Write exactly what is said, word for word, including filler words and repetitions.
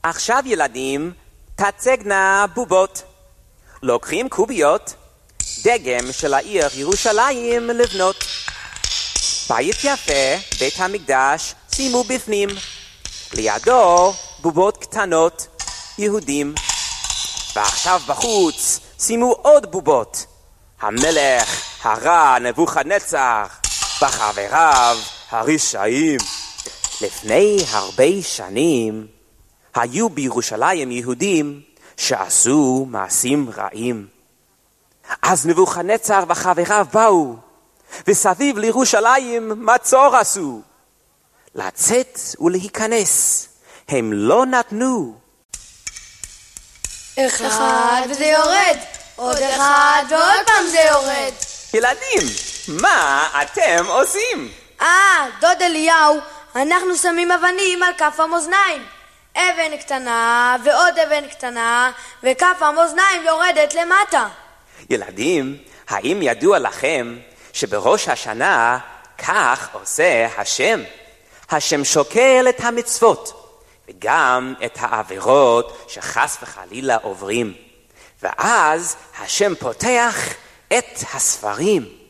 עכשיו ילדים, תצגנה בובות. לוקחים קוביות, דגם של העיר ירושלים לבנות. בית יפה, בית המקדש, שימו בפנים. לידו בובות קטנות, יהודים. ועכשיו בחוץ, שימו עוד בובות. המלך הרע נבוכדנצר, בחבריו הרשעים. לפני הרבה שנים, היו בירושלים יהודים שעשו מעשים רעים. אז נבוכדנצר וחבריו באו, וסביב לירושלים מצור עשו. לצאת ולהיכנס, הם לא נתנו. אחד וזה יורד, עוד אחד ועוד פעם זה יורד. ילדים, מה אתם עושים? אה, דוד אליהו, אנחנו שמים אבנים על כף המאזניים. אבן קטנה ועוד אבן קטנה, וכף המאזניים יורדת למטה. ילדים, האם ידוע לכם שבראש השנה כך עושה השם? השם שוקל את המצוות וגם את העבירות שחס וחלילה עוברים, ואז השם פותח את הספרים